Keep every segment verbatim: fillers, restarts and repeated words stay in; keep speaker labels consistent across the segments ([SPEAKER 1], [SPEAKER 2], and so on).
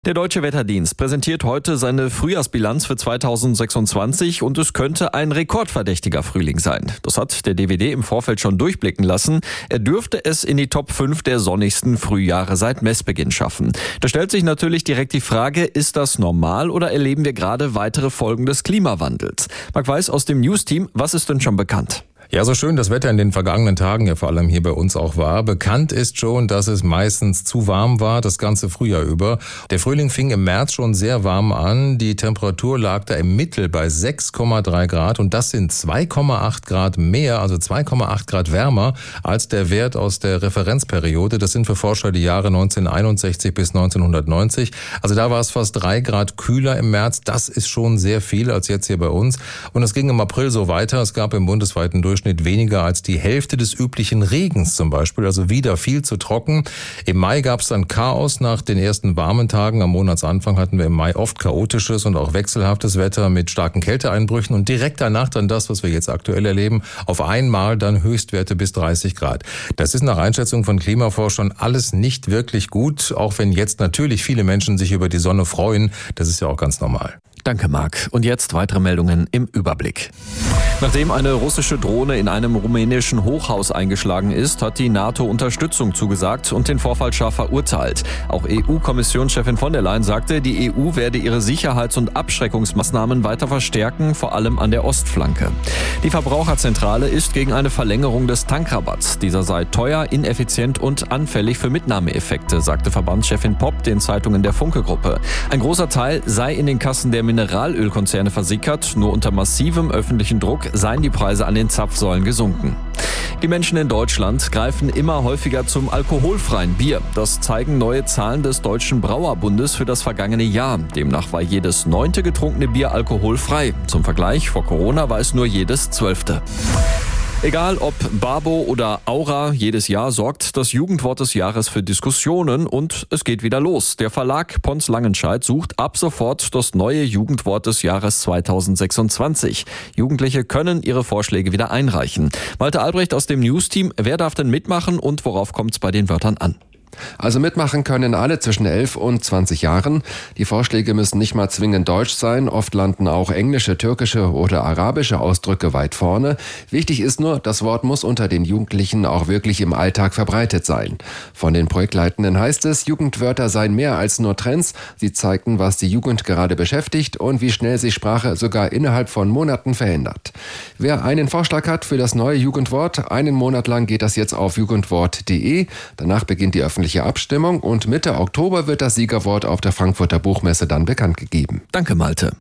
[SPEAKER 1] Der Deutsche Wetterdienst präsentiert heute seine Frühjahrsbilanz für zweitausendsechsundzwanzig und es könnte ein rekordverdächtiger Frühling sein. Das hat der D W D im Vorfeld schon durchblicken lassen. Er dürfte es in die Top fünf der sonnigsten Frühjahre seit Messbeginn schaffen. Da stellt sich natürlich direkt die Frage, ist das normal oder erleben wir gerade weitere Folgen des Klimawandels? Marc Weiß aus dem News-Team, was ist denn schon bekannt?
[SPEAKER 2] Ja, so schön das Wetter in den vergangenen Tagen ja vor allem hier bei uns auch war. Bekannt ist schon, dass es meistens zu warm war, das ganze Frühjahr über. Der Frühling fing im März schon sehr warm an. Die Temperatur lag da im Mittel bei sechs Komma drei Grad und das sind zwei Komma acht Grad mehr, also zwei Komma acht Grad wärmer als der Wert aus der Referenzperiode. Das sind für Forscher die Jahre neunzehnhunderteinundsechzig bis neunzehnhundertneunzig. Also da war es fast drei Grad kühler im März. Das ist schon sehr viel als jetzt hier bei uns. Und es ging im April so weiter. Es gab im bundesweiten Durchschnitt weniger als die Hälfte des üblichen Regens zum Beispiel, also wieder viel zu trocken. Im Mai gab es dann Chaos nach den ersten warmen Tagen. Am Monatsanfang hatten wir im Mai oft chaotisches und auch wechselhaftes Wetter mit starken Kälteeinbrüchen und direkt danach dann das, was wir jetzt aktuell erleben, auf einmal dann Höchstwerte bis dreißig Grad. Das ist nach Einschätzung von Klimaforschern alles nicht wirklich gut, auch wenn jetzt natürlich viele Menschen sich über die Sonne freuen. Das ist ja auch ganz normal.
[SPEAKER 1] Danke, Marc. Und jetzt weitere Meldungen im Überblick. Nachdem eine russische Drohne in einem rumänischen Hochhaus eingeschlagen ist, hat die NATO Unterstützung zugesagt und den Vorfall scharf verurteilt. Auch E U-Kommissionschefin von der Leyen sagte, die E U werde ihre Sicherheits- und Abschreckungsmaßnahmen weiter verstärken, vor allem an der Ostflanke. Die Verbraucherzentrale ist gegen eine Verlängerung des Tankrabatts. Dieser sei teuer, ineffizient und anfällig für Mitnahmeeffekte, sagte Verbandschefin Popp den Zeitungen der Funke-Gruppe. Ein großer Teil sei in den Kassen der Mineralölkonzerne versickert. Nur unter massivem öffentlichen Druck seien die Preise an den Zapfsäulen gesunken. Die Menschen in Deutschland greifen immer häufiger zum alkoholfreien Bier. Das zeigen neue Zahlen des Deutschen Brauerbundes für das vergangene Jahr. Demnach war jedes neunte getrunkene Bier alkoholfrei. Zum Vergleich, vor Corona war es nur jedes zwölfte. Egal ob Babo oder Aura, jedes Jahr sorgt das Jugendwort des Jahres für Diskussionen und es geht wieder los. Der Verlag Pons Langenscheidt sucht ab sofort das neue Jugendwort des Jahres zweitausendsechsundzwanzig. Jugendliche können ihre Vorschläge wieder einreichen. Malte Albrecht aus dem News-Team, wer darf denn mitmachen und worauf kommt es bei den Wörtern an?
[SPEAKER 3] Also mitmachen können alle zwischen elf und zwanzig Jahren. Die Vorschläge müssen nicht mal zwingend deutsch sein. Oft landen auch englische, türkische oder arabische Ausdrücke weit vorne. Wichtig ist nur, das Wort muss unter den Jugendlichen auch wirklich im Alltag verbreitet sein. Von den Projektleitenden heißt es, Jugendwörter seien mehr als nur Trends. Sie zeigten, was die Jugend gerade beschäftigt und wie schnell sich Sprache sogar innerhalb von Monaten verändert. Wer einen Vorschlag hat für das neue Jugendwort, einen Monat lang geht das jetzt auf jugendwort punkt de. Danach beginnt die öffentliche Abstimmung und Mitte Oktober wird das Siegerwort auf der Frankfurter Buchmesse dann bekannt gegeben.
[SPEAKER 1] Danke, Malte.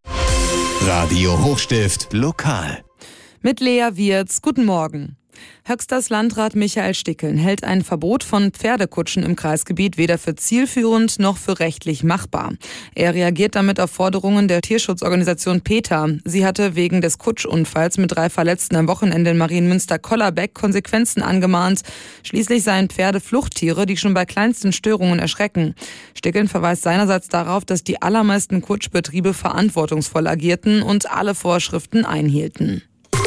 [SPEAKER 4] Radio Hochstift Lokal.
[SPEAKER 5] Mit Lea Wirz, guten Morgen. Höxters Landrat Michael Stickeln hält ein Verbot von Pferdekutschen im Kreisgebiet weder für zielführend noch für rechtlich machbar. Er reagiert damit auf Forderungen der Tierschutzorganisation PETA. Sie hatte wegen des Kutschunfalls mit drei Verletzten am Wochenende in Marienmünster-Kollerbeck Konsequenzen angemahnt. Schließlich seien Pferde Fluchttiere, die schon bei kleinsten Störungen erschrecken. Stickeln verweist seinerseits darauf, dass die allermeisten Kutschbetriebe verantwortungsvoll agierten und alle Vorschriften einhielten.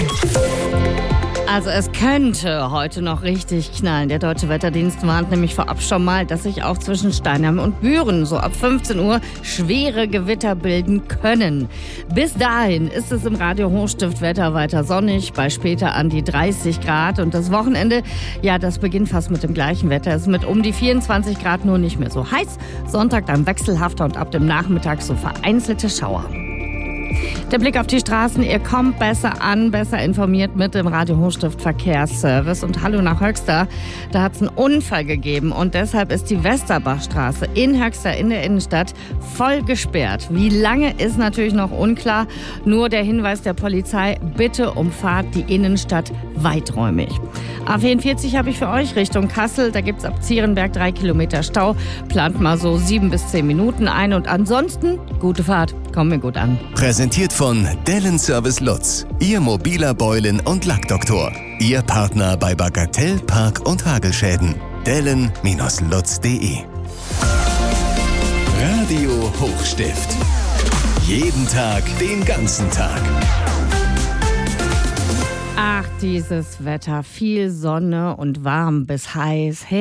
[SPEAKER 6] Also es könnte heute noch richtig knallen. Der Deutsche Wetterdienst warnt nämlich vorab schon mal, dass sich auch zwischen Steinheim und Büren so ab fünfzehn Uhr schwere Gewitter bilden können. Bis dahin ist es im Radio Hochstift Wetter weiter sonnig, bei später an die dreißig Grad. Und das Wochenende, ja, das beginnt fast mit dem gleichen Wetter. Es ist mit um die vierundzwanzig Grad nur nicht mehr so heiß. Sonntag dann wechselhafter und ab dem Nachmittag so vereinzelte Schauer. Der Blick auf die Straßen, ihr kommt besser an, besser informiert mit dem Radio Hochstift Verkehrsservice. Und hallo nach Höxter, da hat es einen Unfall gegeben und deshalb ist die Westerbachstraße in Höxter in der Innenstadt voll gesperrt. Wie lange ist natürlich noch unklar, nur der Hinweis der Polizei, bitte umfahrt die Innenstadt weiträumig. A vierundvierzig habe ich für euch Richtung Kassel, da gibt es ab Zierenberg drei Kilometer Stau, plant mal so sieben bis zehn Minuten ein und ansonsten gute Fahrt, kommt mir gut an.
[SPEAKER 4] Präsentiert von Dellen Service Lutz, Ihr mobiler Beulen- und Lackdoktor. Ihr Partner bei Bagatell, Park- und Hagelschäden. Dellen Lutz punkt de. Radio Hochstift. Jeden Tag, den ganzen Tag.
[SPEAKER 6] Ach, dieses Wetter, viel Sonne und warm bis heiß.